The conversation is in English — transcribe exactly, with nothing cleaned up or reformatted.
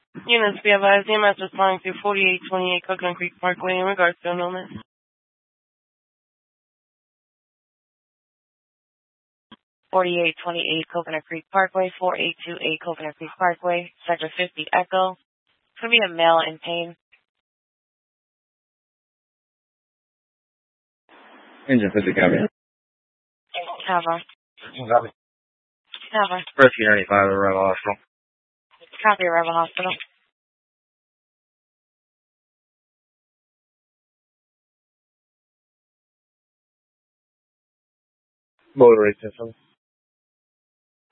Units be advised, E M S responding to forty-eight twenty-eight Coconut Creek Parkway in regards to an illness. forty-eight twenty-eight Coconut Creek Parkway, four eight two eight Coconut Creek Parkway, Sector fifty Echo. Could be a male in pain. Engine fifty copy. Cover. Copy. Cover. Rescue ninety-five, Arrival Hospital. Copy, Arrival Hospital. Motor rate system.